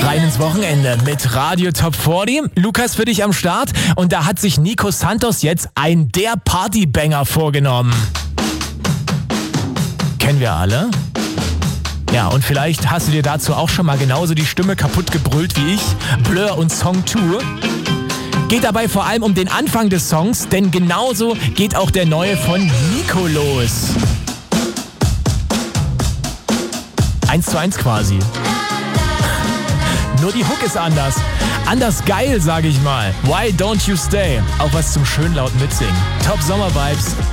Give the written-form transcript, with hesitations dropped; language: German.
Rein ins Wochenende mit Radio Top 40. Lukas für dich am Start. Und da hat sich Nico Santos jetzt der Partybanger vorgenommen. Kennen wir alle? Ja, und vielleicht hast du dir dazu auch schon mal genauso die Stimme kaputt gebrüllt wie ich. Blur und Song 2. Geht dabei vor allem um den Anfang des Songs, denn genauso geht auch der neue von Nico los. 1:1 quasi. Nur die Hook ist anders. Anders geil, sage ich mal. Why don't you stay? Auch was zum Schönlaut mitsingen. Top Sommer-Vibes.